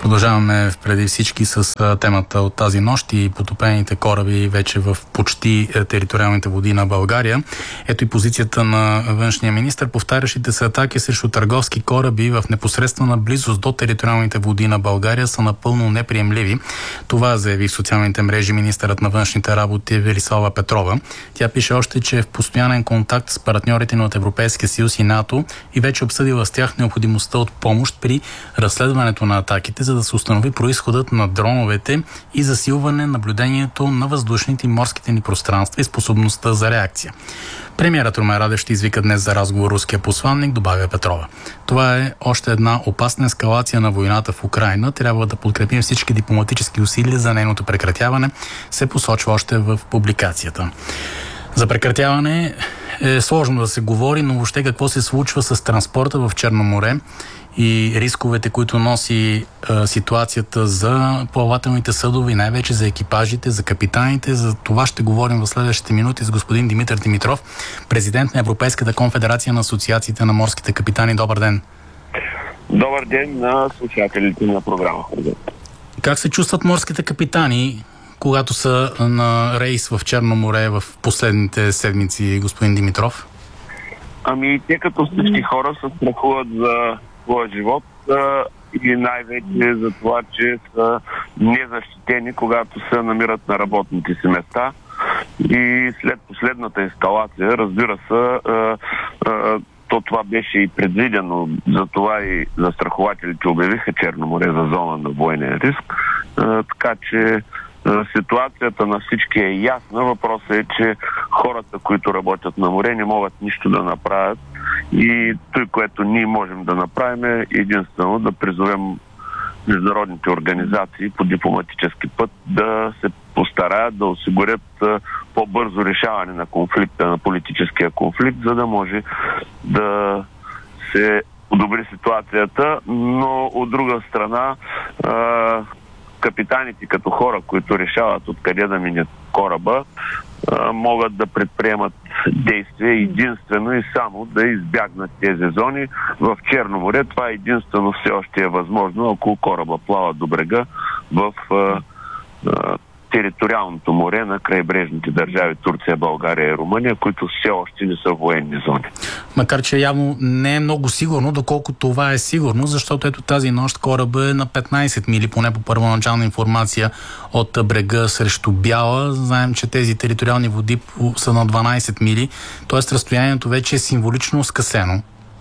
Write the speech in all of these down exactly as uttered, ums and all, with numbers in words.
Продължаваме преди всички с темата от тази нощ и потопените кораби вече в почти териториалните води на България. Ето и позицията на външния министър. Повтарящите се атаки срещу търговски кораби в непосредствена близост до териториалните води на България са напълно неприемливи. Това заяви в социалните мрежи министърът на външните работи Велислава Петрова. Тя пише още, че е в постоянен контакт с партньорите от Европейския съюз и НАТО и вече обсъдила с тях необходимостта от помощ при разследването на атаките, за да се установи произходът на дроновете и засилване наблюдението на въздушните и морските ни пространства и способността за реакция. Премиерът Румен Радев ще извика днес за разговор руския посланник, добавя Петрова. Това е още една опасна ескалация на войната в Украйна. Трябва да подкрепим всички дипломатически усилия за нейното прекратяване, се посочва още в публикацията. За прекратяване е сложно да се говори, но въобще какво се случва с транспорта в Черно море и рисковете, които носи е, ситуацията за плавателните съдове и най-вече за екипажите, за капитаните. За това ще говорим в следващите минути с господин Димитър Димитров, президент на Европейската конфедерация на асоциациите на морските капитани. Добър ден! Добър ден на слушателите на програма. Как се чувстват морските капитани, когато са на рейс в Черно море в последните седмици, господин Димитров? Ами, те като всички хора се страхуват за своя живот а, и най-вече за това, че са незащитени, когато се намират на работните си места. И след последната ескалация, разбира се, а, а, то това беше и предвидено, затова и застрахователите обявиха Черно море за зона на военен риск. А, така че ситуацията на всички е ясна. Въпросът е, че хората, които работят на море, не могат нищо да направят. И той, което ние можем да направим, е единствено да призовем международните организации по дипломатически път да се постараят да осигурят по-бързо решаване на конфликта, на политическия конфликт, за да може да се подобри ситуацията. Но от друга страна, капитаните като хора, които решават откъде да мине кораба, могат да предприемат действия единствено и само да избягнат тези зони. В Черно море това единствено все още е възможно, ако кораба плава до брега в а, а, териториалното море на крайбрежните държави Турция, България и Румъния, които все още не са военни зони. Макар че явно не е много сигурно, доколко това е сигурно, защото ето тази нощ кораба е на петнайсет мили, поне по първоначална информация от брега срещу Бяла. Знаем, че тези териториални води са на дванайсет мили, т.е. разстоянието вече е символично скъсено.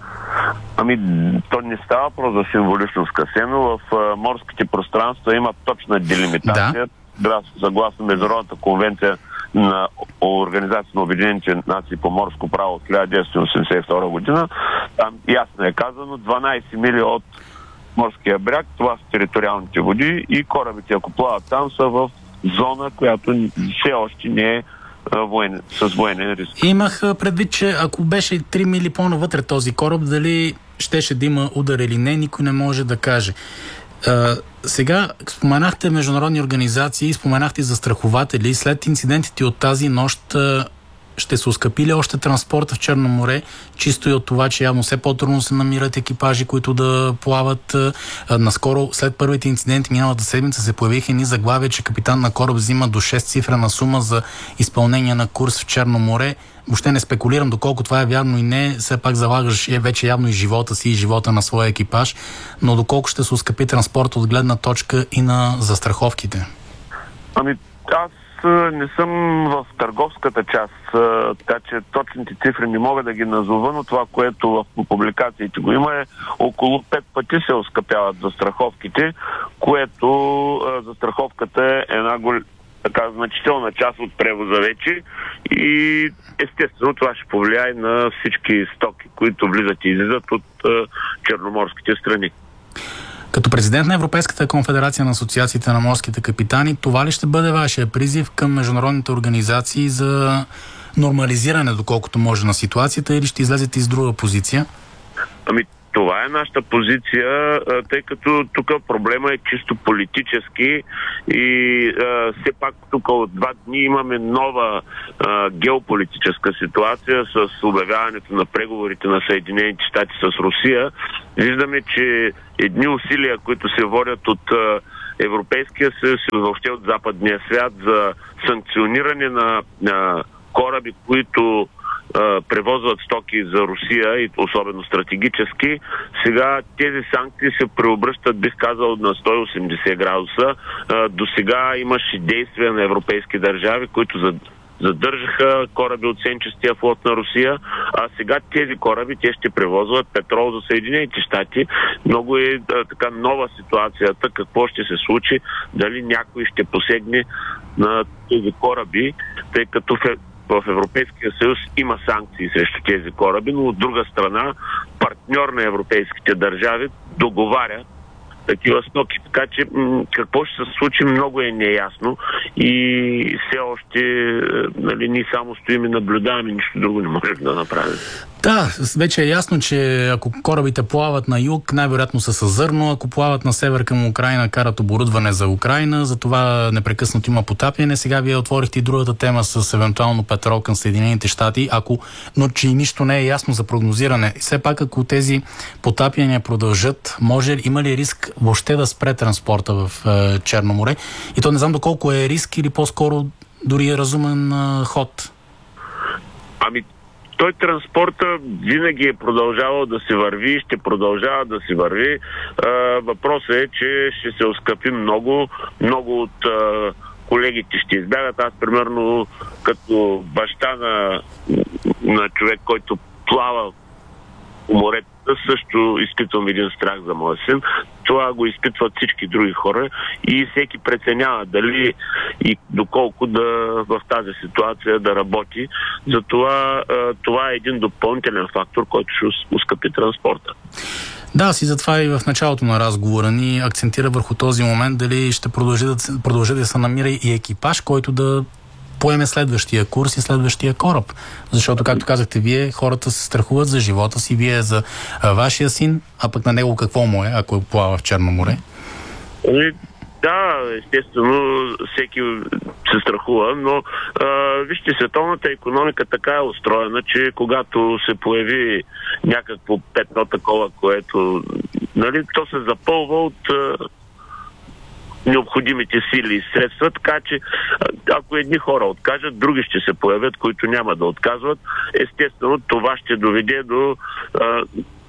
Ами, то не става въпрос за символично скъсено. В а, морските пространства има точна делимитация. Да. Съгласно Международната конвенция на Организация на Обединените нации по морско право от хиляда деветстотин осемдесет и втора година, там ясно е казано, дванайсет мили от морския бряг, това са териториалните води и корабите, ако плават там, са в зона, която все още не е воен, с военен риск. Имах предвид, че ако беше три мили по-навътре този кораб, дали щеше да има удар или не, никой не може да каже. Uh, сега споменахте международни организации, споменахте застрахователи. След инцидентите от тази нощ uh, ще се оскъпи ли още транспорта в Черно море, чисто и от това, че явно все по-трудно се намират екипажи, които да плават. Uh, наскоро, след първите инциденти миналата седмица, се появиха едни заглавия, че капитан на кораб взима до шест цифрена сума за изпълнение на курс в Черно море. Въобще не спекулирам доколко това е вярно и не, все пак залагаш е вече явно и живота си и живота на своя екипаж, но доколко ще се оскъпи транспорт от гледна точка и на застраховките? Ами аз не съм в търговската част, така че точните цифри не мога да ги назова, но това, което в публикациите го има, е около пет пъти се оскъпяват застраховките, което застраховката е една голяма така значителна част от превоза вече и естествено това ще повлияе на всички стоки, които влизат и излизат от е, черноморските страни. Като президент на Европейската конфедерация на асоциациите на морските капитани, това ли ще бъде вашия призив към международните организации за нормализиране, доколкото може, на ситуацията, или ще излезете из друга позиция? Ами Това е нашата позиция, тъй като тук проблема е чисто политически и а, все пак тук от два дни имаме нова а, геополитическа ситуация с обявяването на преговорите на Съединените щати с Русия. Виждаме, че едни усилия, които се водят от а, Европейския съюз и въобще от западния свят за санкциониране на, на кораби, които превозват стоки за Русия и особено стратегически. Сега тези санкции се преобръщат, бих казал, на сто и осемдесет градуса. До сега имаше действия на европейски държави, които задържаха кораби от сенчестия флот на Русия, а сега тези кораби, те ще превозват петрол за Съединените щати. Много е а, така нова ситуацията, какво ще се случи, дали някой ще посегне на тези кораби, тъй като в в Европейския съюз има санкции срещу тези кораби, но от друга страна партньор на европейските държави договаря такива стоки. Така че м- какво ще се случи, много е неясно и все още нали, ние само стоим и наблюдаваме, нищо друго не можем да направим. Да, вече е ясно, че ако корабите плават на юг, най-вероятно са със зърно, ако плават на север към Украйна, карат оборудване за Украйна, затова непрекъснато има потапяне. Сега вие отворихте и другата тема с евентуално петрол към Съединените щати, ако, но че нищо не е ясно за прогнозиране. Все пак, ако тези потапяния продължат, може, има ли риск въобще да спре транспорта в е, Черно море? И то не знам доколко е риск или по-скоро дори е разумен е, ход. Ами, той транспорта винаги е продължавал да се върви и ще продължава да се върви. Въпросът е, че ще се оскъпи много. Много от а, колегите ще избягат. Аз, примерно, като баща на, на човек, който плава по морето, също изпитвам един страх за моя син. Това го изпитват всички други хора и всеки преценява дали и доколко да в тази ситуация да работи. Затова това е един допълнителен фактор, който ще ускъпи транспорта. Да, си затова и в началото на разговора ни акцентира върху този момент дали ще продължи да, продължи да се намира и екипаж, който да поеме следващия курс и следващия кораб. Защото, както казахте вие, хората се страхуват за живота си, вие за а, вашия син, а пък на него какво му е, ако плава в Черно море? Да, естествено, всеки се страхува, но а, вижте, световната икономика така е устроена, че когато се появи някакво петно такова, което, нали, то се запълва от а, необходимите сили и средства, така че ако едни хора откажат, други ще се появят, които няма да отказват. Естествено, това ще доведе до а,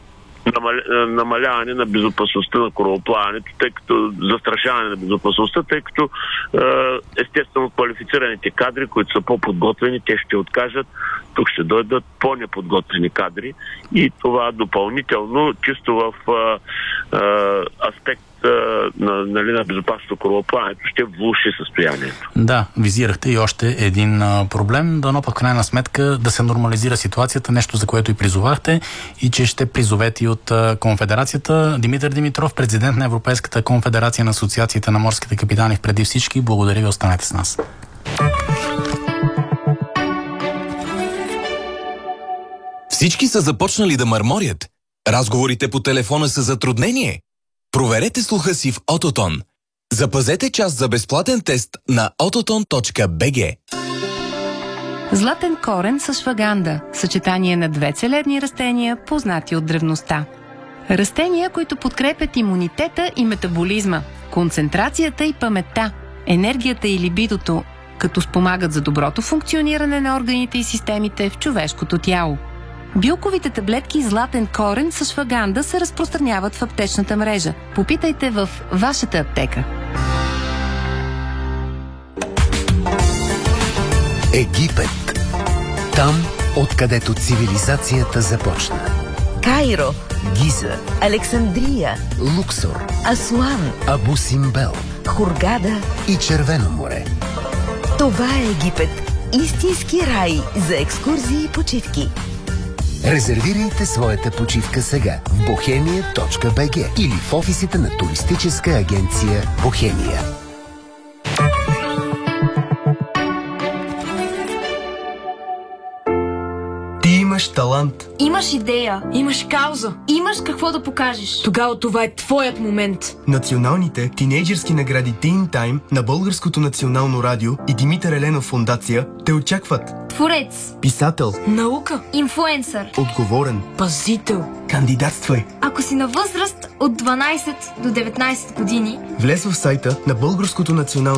намаляване на безопасността на корабоплаването, тъй като застрашаване на безопасността, тъй като естествено квалифицираните кадри, които са по-подготвени, те ще откажат. Тук ще дойдат по-неподготвени кадри и това допълнително, чисто в а, а, аспект на, нали, на безопасното корабоплаването, ще влоши състоянието. Да, визирахте и още един а, проблем, дано пък в крайна сметка да се нормализира ситуацията, нещо за което и призовахте и че ще призовете и от а, конфедерацията. Димитър Димитров, президент на Европейската конфедерация на асоциациите на морските капитани преди всички. Благодаря ви, останете с нас. Всички са започнали да мърморят. Разговорите по телефона са затруднение. Проверете слуха си в Ототон. Запазете час за безплатен тест на ототон точка би джи. Златен корен с шваганда. Съчетание на две целебни растения, познати от древността. Растения, които подкрепят имунитета и метаболизма, концентрацията и паметта, енергията и либидото, като спомагат за доброто функциониране на органите и системите в човешкото тяло. Билковите таблетки Златен корен с шваганда се разпространяват в аптечната мрежа. Попитайте в вашата аптека. Египет. Там, откъдето цивилизацията започна. Кайро, Гиза, Александрия, Луксор, Асуан, Абу Симбел Хургада и Червено море. Това е Египет. Истински рай за екскурзии и почивки. Резервирайте своята почивка сега в бохемия точка би джи или в офисите на туристическа агенция Бохемия. Ти имаш талант. Имаш идея. Имаш кауза. Имаш какво да покажеш. Тогава това е твоят момент. Националните тинейджърски награди Teen Time на Българското национално радио и Димитър Еленов фондация те очакват. Творец. Писател. Наука. Инфлуенсър. Отговорен. Пазител. Кандидатствай. Ако си на възраст от дванайсет до деветнайсет години, Влез в сайта на Българското национално